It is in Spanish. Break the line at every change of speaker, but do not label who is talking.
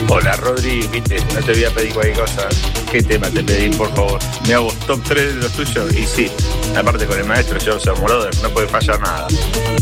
Hola Rodri, viste, no te voy a pedir cualquier cosa. ¿Qué tema te pedí, por favor? Me hago top 3 de los tuyos y sí, aparte con el maestro Joseph Moroder no puede fallar nada.